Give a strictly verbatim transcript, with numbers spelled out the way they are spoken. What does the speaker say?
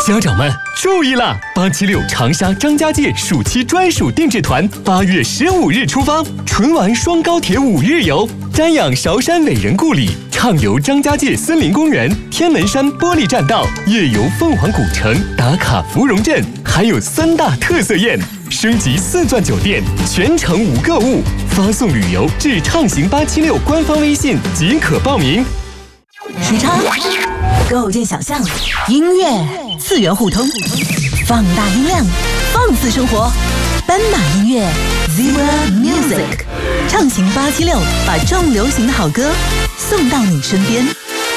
家长们注意啦！八七六长沙张家界暑期专属定制团八月十五日出发，纯玩双高铁五日游，瞻仰韶山伟人故里，畅游张家界森林公园、天门山玻璃栈道，夜游凤凰古城，打卡芙蓉镇，还有三大特色宴。升级四钻酒店，全程无购物，发送旅游至畅行八七六官方微信即可报名。 时差，构建想象，音乐次元互通，放大音量，放肆生活。斑马音乐 Zebra Music， 畅行八七六，把重流行的好歌送到你身边。